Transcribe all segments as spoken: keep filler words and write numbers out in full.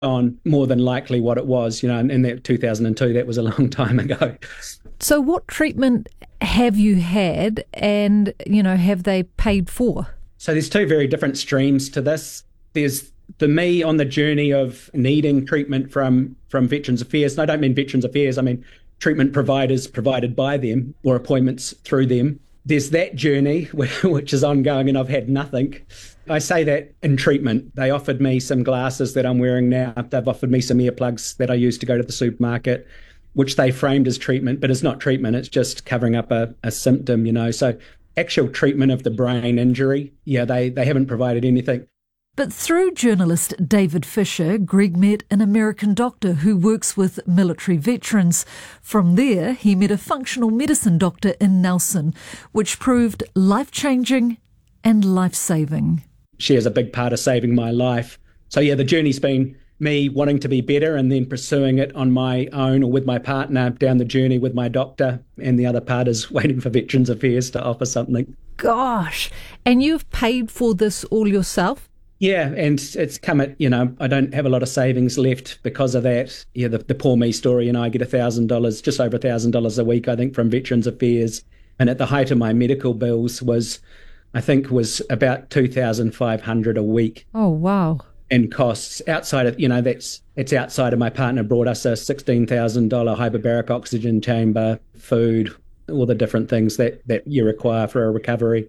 on more than likely what it was. You know, in that two thousand two, that was a long time ago. So what treatment have you had and, you know, have they paid for? So there's two very different streams to this. There's the me on the journey of needing treatment from, from Veterans Affairs. And I don't mean Veterans Affairs, I mean treatment providers provided by them or appointments through them. There's that journey, which is ongoing, and I've had nothing. I say that in treatment. They offered me some glasses that I'm wearing now. They've offered me some earplugs that I use to go to the supermarket, which they framed as treatment, but it's not treatment. It's just covering up a, a symptom, you know. So actual treatment of the brain injury, yeah, they, they haven't provided anything. But through journalist David Fisher, Greg met an American doctor who works with military veterans. From there, he met a functional medicine doctor in Nelson, which proved life-changing and life-saving. She is a big part of saving my life. So yeah, the journey's been me wanting to be better and then pursuing it on my own or with my partner down the journey with my doctor, and the other part is waiting for Veterans Affairs to offer something. Gosh, and you've paid for this all yourself? Yeah, and it's come at, you know, I don't have a lot of savings left because of that. Yeah, the, the poor me story, you know, I get one thousand dollars, just over one thousand dollars a week, I think, from Veterans Affairs. And at the height of my medical bills was, I think, was about two thousand five hundred dollars a week. Oh, wow. In costs outside of, you know, that's it's outside of my partner brought us a sixteen thousand dollars hyperbaric oxygen chamber, food, all the different things that, that you require for a recovery.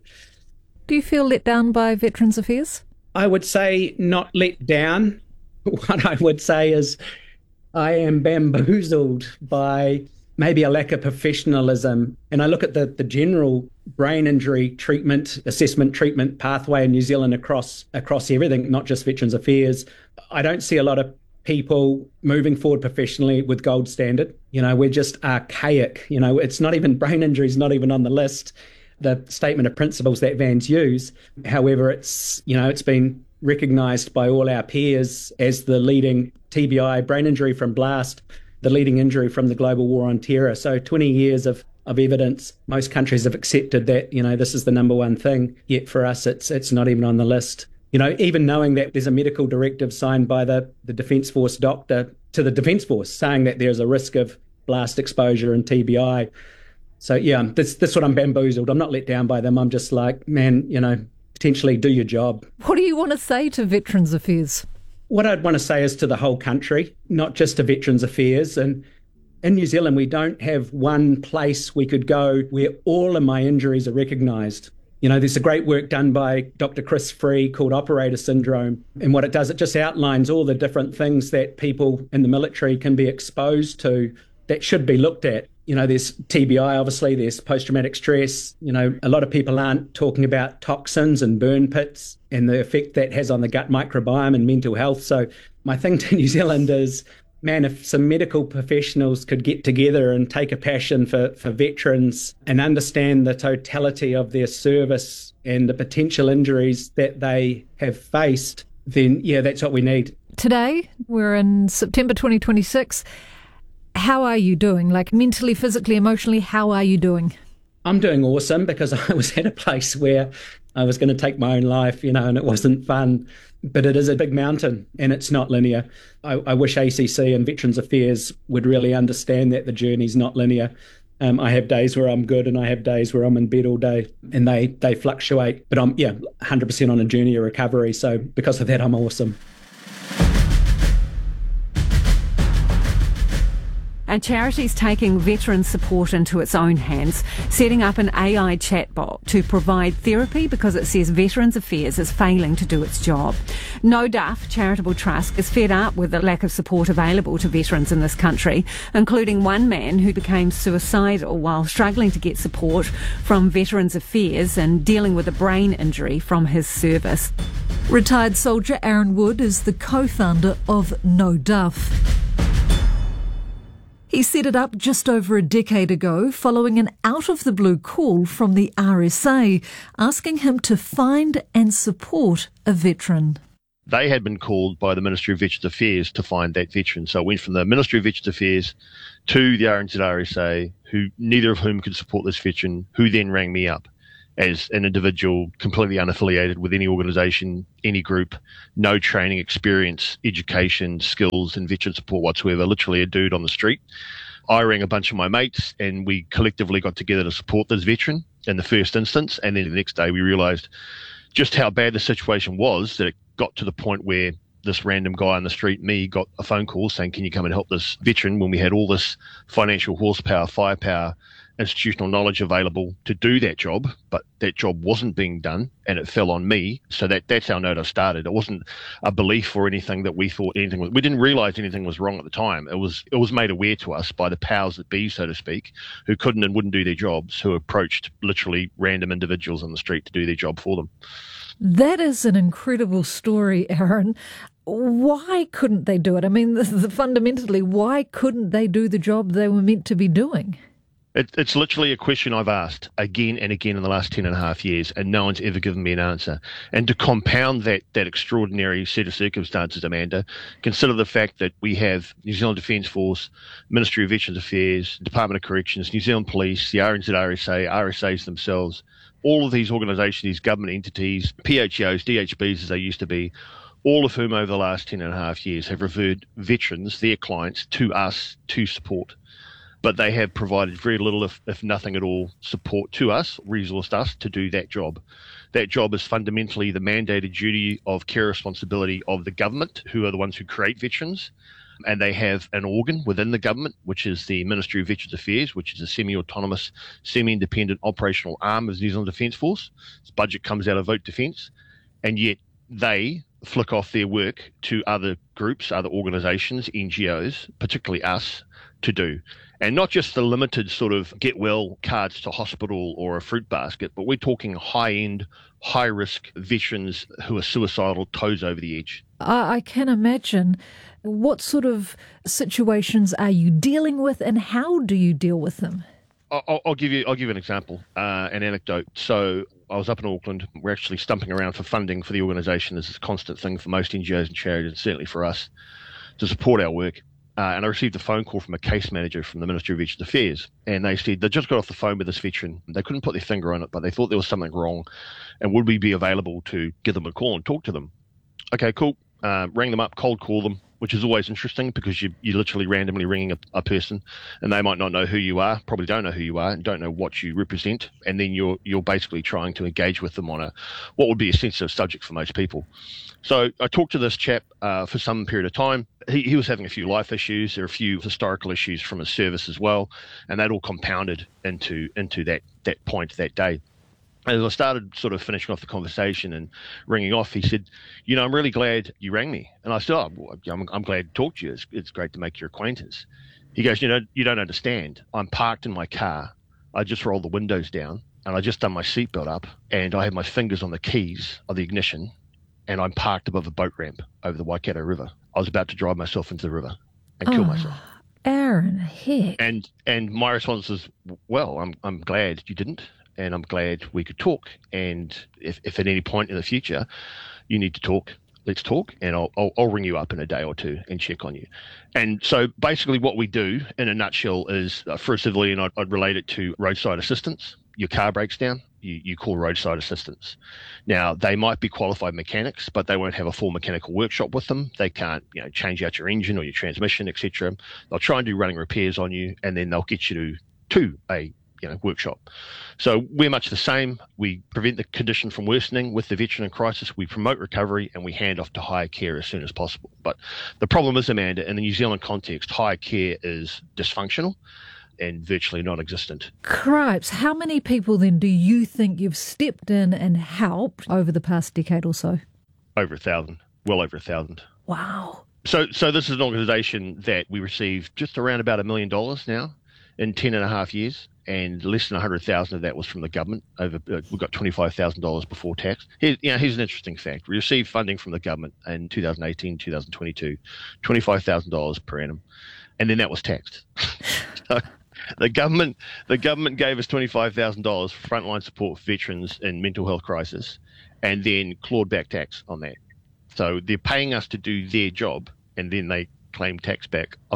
Do you feel let down by Veterans Affairs? I would say not let down. What I would say is I am bamboozled by maybe a lack of professionalism. And I look at the, the general brain injury treatment, assessment treatment pathway in New Zealand across across everything, not just Veterans Affairs. I don't see a lot of people moving forward professionally with gold standard. You know, we're just archaic. You know, it's not even, brain injury is not even on the list, the statement of principles that V A Ns use. However, it's, you know, it's been recognised by all our peers as the leading T B I, brain injury from blast, the leading injury from the global war on terror. So twenty years of, of evidence, most countries have accepted that, you know, this is the number one thing. Yet for us, it's it's not even on the list. You know, even knowing that there's a medical directive signed by the, the Defence Force doctor to the Defence Force saying that there's a risk of blast exposure and T B I. So, yeah, that's, that's what I'm bamboozled. I'm not let down by them. I'm just like, man, you know, potentially do your job. What do you want to say to Veterans Affairs? What I'd want to say is to the whole country, not just to Veterans Affairs. And in New Zealand, we don't have one place we could go where all of my injuries are recognised. You know, there's a great work done by Doctor Chris Free called Operator Syndrome. And what it does, it just outlines all the different things that people in the military can be exposed to that should be looked at. You know, there's T B I, obviously, there's post-traumatic stress. You know, a lot of people aren't talking about toxins and burn pits and the effect that has on the gut microbiome and mental health. So my thing to New Zealand is, man, if some medical professionals could get together and take a passion for, for veterans and understand the totality of their service and the potential injuries that they have faced, then, yeah, that's what we need. Today, we're in September twenty twenty-six. How are you doing? Like mentally, physically, emotionally, how are you doing? I'm doing awesome because I was at a place where I was going to take my own life, you know, and it wasn't fun. But it is a big mountain and it's not linear. I, I wish A C C and Veterans Affairs would really understand that the journey's not linear. Um, I have days where I'm good and I have days where I'm in bed all day, and they, they fluctuate. But I'm, yeah, one hundred percent on a journey of recovery. So because of that, I'm awesome. A charity's taking veteran support into its own hands, setting up an A I chatbot to provide therapy because it says Veterans Affairs is failing to do its job. No Duff Charitable Trust is fed up with the lack of support available to veterans in this country, including one man who became suicidal while struggling to get support from Veterans Affairs and dealing with a brain injury from his service. Retired soldier Aaron Wood is the co-founder of No Duff. He set it up just over a decade ago following an out-of-the-blue call from the R S A asking him to find and support a veteran. They had been called by the Ministry of Veterans Affairs to find that veteran. So it went from the Ministry of Veterans Affairs to the R N Z R S A, who neither of whom could support this veteran, who then rang me up. as an individual completely unaffiliated with any organisation, any group, no training, experience, education, skills in veteran support whatsoever, literally a dude on the street. I rang a bunch of my mates and we collectively got together to support this veteran in the first instance, and then the next day we realised just how bad the situation was, that it got to the point where this random guy on the street, me, got a phone call saying, can you come and help this veteran, when we had all this financial horsepower, firepower, institutional knowledge available to do that job, but that job wasn't being done and it fell on me. So that that's how Noda started. It wasn't a belief or anything that we thought anything was, we didn't realise anything was wrong at the time. It was it was made aware to us by the powers that be, so to speak, who couldn't and wouldn't do their jobs, who approached literally random individuals on the street to do their job for them. That is an incredible story, Aaron. Why couldn't they do it? I mean, the, the, fundamentally, why couldn't they do the job they were meant to be doing? It, it's literally a question I've asked again and again in the last ten and a half years, and no one's ever given me an answer. And to compound that that extraordinary set of circumstances, Amanda, consider the fact that we have New Zealand Defence Force, Ministry of Veterans Affairs, Department of Corrections, New Zealand Police, the R N Z R S A, R S As themselves, all of these organisations, these government entities, P H Os, D H Bs as they used to be, all of whom over the last ten and a half years have referred veterans, their clients, to us to support. But they have provided very little, if, if nothing at all, support to us, resourced us to do that job. That job is fundamentally the mandated duty of care responsibility of the government, who are the ones who create veterans. And they have an organ within the government, which is the Ministry of Veterans Affairs, which is a semi-autonomous, semi-independent operational arm of the New Zealand Defence Force. Its budget comes out of Vote Defence. And yet they flick off their work to other groups, other organisations, N G Os, particularly us, to do. And not just the limited sort of get well cards to hospital or a fruit basket, but we're talking high-end, high-risk veterans who are suicidal, toes over the edge. I can imagine. What sort of situations are you dealing with, and how do you deal with them? I'll, I'll give you. I'll give you an example, uh, an anecdote. So I was up in Auckland. We're actually stumping around for funding for the organisation. This is a constant thing for most N G Os and charities, and certainly for us, to support our work. Uh, and I received a phone call from a case manager from the Ministry of Veterans Affairs, and they said they just got off the phone with this veteran. They couldn't put their finger on it, but they thought there was something wrong, and would we be available to give them a call and talk to them? Okay, cool. Uh, rang them up, cold call them, which is always interesting because you, you're literally randomly ringing a, a person, and they might not know who you are, probably don't know who you are, and don't know what you represent, and then you're you're basically trying to engage with them on a what would be a sensitive subject for most people. So I talked to this chap uh, for some period of time. He, he was having a few life issues. There are a few historical issues from his service as well, and that all compounded into into that that point that day. As I started sort of finishing off the conversation and ringing off, he said, you know, I'm really glad you rang me. And I said, oh, well, I'm, I'm glad to talk to you. It's, it's great to make your acquaintance. He goes, you know, you don't understand. I'm parked in my car. I just rolled the windows down and I just done my seatbelt up and I have my fingers on the keys of the ignition and I'm parked above a boat ramp over the Waikato River. I was about to drive myself into the river and oh, kill myself. Aaron, heck. And and my response was, well, I'm I'm glad you didn't. And I'm glad we could talk. And if, if at any point in the future you need to talk, let's talk. And I'll, I'll, I'll ring you up in a day or two and check on you. And so basically what we do in a nutshell is, uh, for a civilian, I'd, I'd relate it to roadside assistance. Your car breaks down, you, you call roadside assistance. Now, they might be qualified mechanics, but they won't have a full mechanical workshop with them. They can't, you know, change out your engine or your transmission, et cetera. They'll try and do running repairs on you, and then they'll get you to, to a you know, workshop. So we're much the same. We prevent the condition from worsening with the veteran in crisis. We promote recovery and we hand off to higher care as soon as possible. But the problem is, Amanda, in the New Zealand context, higher care is dysfunctional and virtually non-existent. Cripes, how many people then do you think you've stepped in and helped over the past decade or so? Over a thousand, well over a thousand. Wow. So, so this is an organisation that we received just around about a million dollars now in ten and a half years. And less than one hundred thousand of that was from the government. Over, uh, we got twenty-five thousand dollars before tax. Here, you know, here's an interesting fact. We received funding from the government in two thousand eighteen, two thousand twenty-two, twenty-five thousand dollars per annum. And then that was taxed. So the government, the government gave us twenty-five thousand dollars for frontline support for veterans in mental health crisis and then clawed back tax on that. So they're paying us to do their job and then they claim tax back on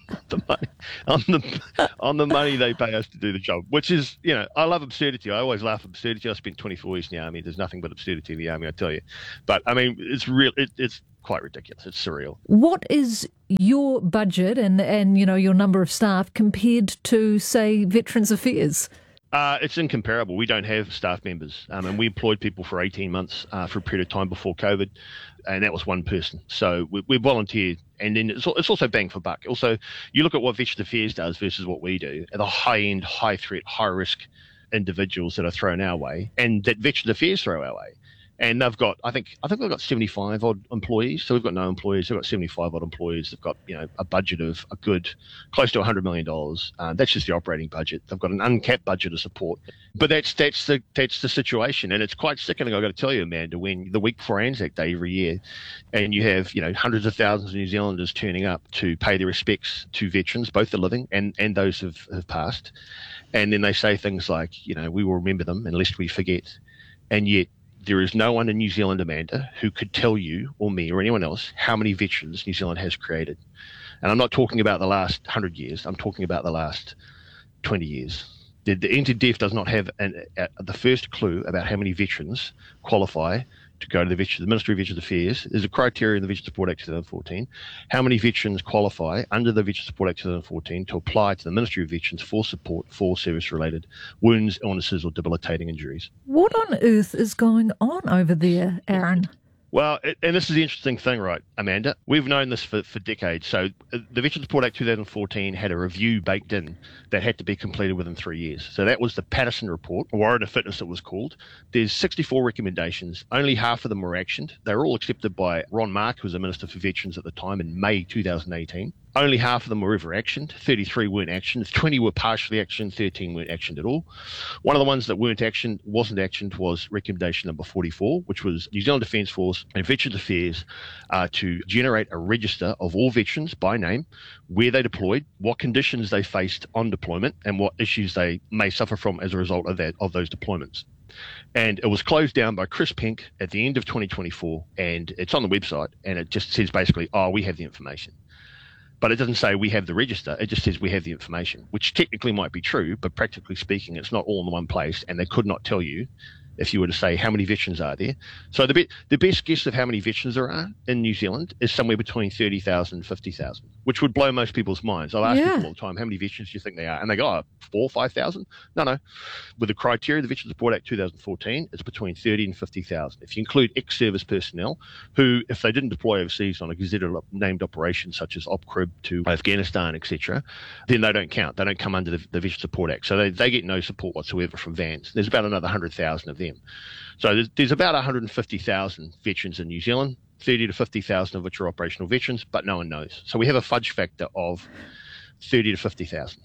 the money, on the on the money they pay us to do the job, which is, you know, I love absurdity. I always laugh at absurdity. I spent twenty-four years in the army. There's nothing but absurdity in the army, I tell you. But I mean, it's real. It, it's quite ridiculous. It's surreal. What is your budget and and you know your number of staff compared to, say, Veterans Affairs? Uh, it's incomparable. We don't have staff members, um, and we employed people for eighteen months uh, for a period of time before COVID, and that was one person. So we, we volunteered, and then it's, it's also bang for buck. Also, you look at what Veterans Affairs does versus what we do, the high-end, high-threat, high-risk individuals that are thrown our way, and that Veterans Affairs throw our way. And they've got, I think, I think they've got seventy-five odd employees. So we've got no employees. They've got seventy-five odd employees. They've got, you know, a budget of a good, close to one hundred million dollars. Uh, that's just the operating budget. They've got an uncapped budget of support. But that's that's the that's the situation, and it's quite sickening. I've got to tell you, Amanda, when the week before Anzac Day every year, and you have, you know, hundreds of thousands of New Zealanders turning up to pay their respects to veterans, both the living and and those who have, have passed, and then they say things like, you know, we will remember them unless we forget, and yet there is no one in New Zealand, Amanda, who could tell you or me or anyone else how many veterans New Zealand has created. And I'm not talking about the last one hundred years. I'm talking about the last twenty years. The, the N T D F does not have an, a, the first clue about how many veterans qualify to go to the, veteran, the Ministry of Veterans Affairs. There's a criteria in the Veterans Support Act twenty fourteen. How many veterans qualify under the Veterans Support Act twenty fourteen to apply to the Ministry of Veterans for support for service-related wounds, illnesses or debilitating injuries? What on earth is going on over there, Aaron? Well, it, and this is the interesting thing, right, Amanda? We've known this for, for decades. So uh, the Veterans Support Act twenty fourteen had a review baked in that had to be completed within three years. So that was the Patterson Report, Warrant of Fitness it was called. There's sixty-four recommendations. Only half of them were actioned. They were all accepted by Ron Mark, who was the Minister for Veterans at the time, in May two thousand eighteen. Only half of them were ever actioned. thirty-three weren't actioned. twenty were partially actioned. thirteen weren't actioned at all. One of the ones that weren't actioned, wasn't actioned, was recommendation number forty-four, which was New Zealand Defence Force and Veterans Affairs uh, to generate a register of all veterans by name, where they deployed, what conditions they faced on deployment, and what issues they may suffer from as a result of that of those deployments. And it was closed down by Chris Pink at the end of twenty twenty-four, and it's on the website, and it just says basically, oh, we have the information. But it doesn't say we have the register. It just says we have the information, which technically might be true, but practically speaking, it's not all in one place, and they could not tell you if you were to say how many veterans are there. So the, be- the best guess of how many veterans there are in New Zealand is somewhere between thirty thousand and fifty thousand, which would blow most people's minds. I'll ask Yeah. people all the time, how many veterans do you think they are? And they go, oh, four, five thousand? No, no. With the criteria, the Veterans Support Act twenty fourteen, it's between thirty and fifty thousand. If you include ex-service personnel who, if they didn't deploy overseas on a gazetted named operation such as OPCRIB to Afghanistan, et cetera, then they don't count. They don't come under the, the Veterans Support Act. So they, they get no support whatsoever from V A Ns. There's about another one hundred thousand of them. So there's, there's about one hundred fifty thousand veterans in New Zealand, thirty to fifty thousand of which are operational veterans, but no one knows. So we have a fudge factor of thirty to fifty thousand.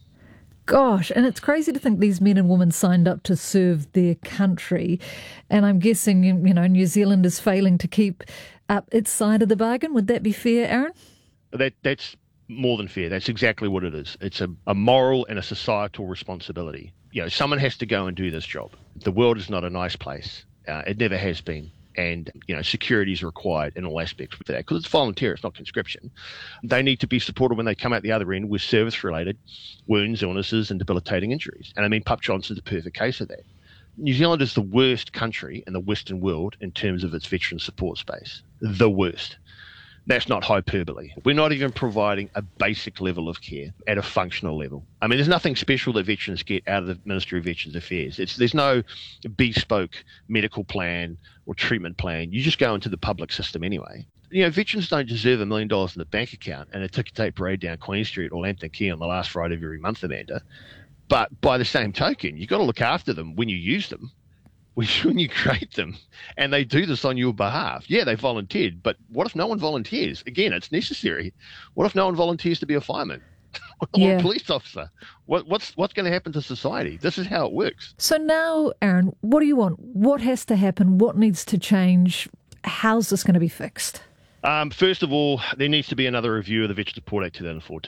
Gosh, and it's crazy to think these men and women signed up to serve their country. And I'm guessing, you know, New Zealand is failing to keep up its side of the bargain. Would that be fair, Aaron? That That's more than fair. That's exactly what it is. It's a, a moral and a societal responsibility. You know, someone has to go and do this job. The world is not a nice place. Uh, it never has been. And, you know, security is required in all aspects for that because it's volunteer, it's not conscription. They need to be supported when they come out the other end with service-related wounds, illnesses, and debilitating injuries. And I mean, Pup Johnson's a perfect case of that. New Zealand is the worst country in the Western world in terms of its veteran support space. The worst. That's not hyperbole. We're not even providing a basic level of care at a functional level. I mean, there's nothing special that veterans get out of the Ministry of Veterans Affairs. It's, there's no bespoke medical plan or treatment plan. You just go into the public system anyway. You know, veterans don't deserve a million dollars in the bank account and a ticker tape parade down Queen Street or Lambton Quay on the last Friday of every month, Amanda. But by the same token, you've got to look after them when you use them. When you create them, and they do this on your behalf. Yeah, they volunteered, but what if no one volunteers? Again, it's necessary. What if no one volunteers to be a fireman or Yeah. a police officer? What, what's what's going to happen to society? This is how it works. So now, Aaron, what do you want? What has to happen? What needs to change? How's this going to be fixed? Um, first of all, there needs to be another review of the Veterans Support Act twenty fourteen.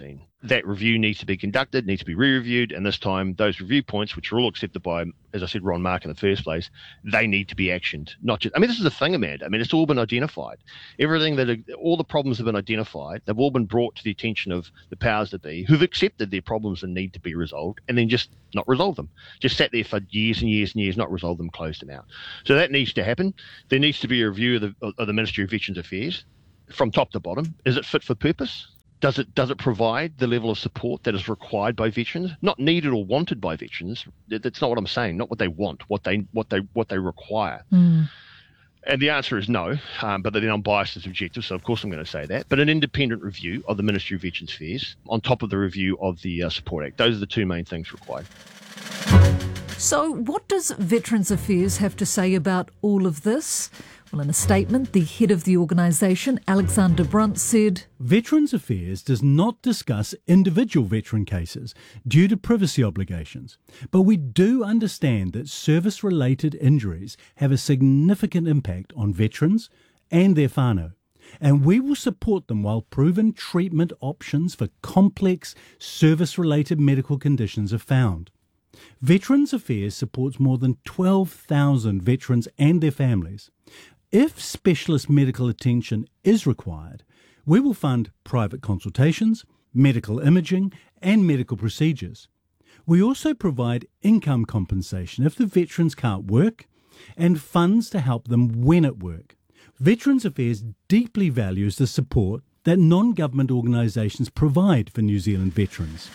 that review needs to be conducted, needs to be re-reviewed, and this time those review points, which are all accepted by, as I said, Ron Mark in the first place, they need to be actioned. Not just, I mean, this is the thing, Amanda. I mean, it's all been identified. Everything that, all the problems have been identified. They've all been brought to the attention of the powers that be, who've accepted their problems and need to be resolved, and then just not resolve them. Just sat there for years and years and years, not resolved them, closed them out. So that needs to happen. There needs to be a review of the, of the Ministry of Veterans Affairs from top to bottom. Is it fit for purpose? Does it does it provide the level of support that is required by veterans? Not needed or wanted by veterans. That's not what I'm saying. Not what they want. What they what they what they require. Mm. And the answer is no. Um, but then I'm biased as objective, so of course I'm going to say that. But an independent review of the Ministry of Veterans Affairs on top of the review of the uh, Support Act. Those are the two main things required. So, what does Veterans Affairs have to say about all of this? Well, in a statement, the head of the organisation, Alexander Brunt, said, Veterans Affairs does not discuss individual veteran cases due to privacy obligations, but we do understand that service-related injuries have a significant impact on veterans and their whānau, and we will support them while proven treatment options for complex service-related medical conditions are found. Veterans Affairs supports more than twelve thousand veterans and their families. If specialist medical attention is required, we will fund private consultations, medical imaging, and medical procedures. We also provide income compensation if the veterans can't work, and funds to help them when at work. Veterans Affairs deeply values the support that non-government organisations provide for New Zealand veterans.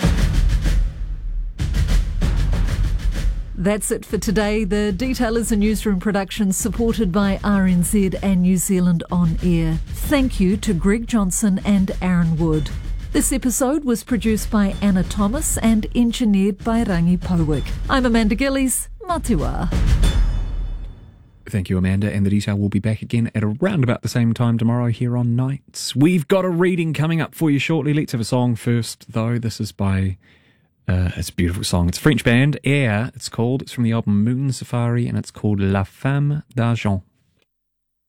That's it for today. The Detail is a newsroom production supported by R N Z and New Zealand On Air. Thank you to Greg Johnson and Aaron Wood. This episode was produced by Anna Thomas and engineered by Rangi Powick. I'm Amanda Gillies. Matiwa. Thank you, Amanda. And The Detail will be back again at around about the same time tomorrow here on Nights. We've got a reading coming up for you shortly. Let's have a song first, though. This is by... Uh, it's a beautiful song. It's a French band, Air, it's called. It's from the album Moon Safari, and it's called La Femme d'Argent.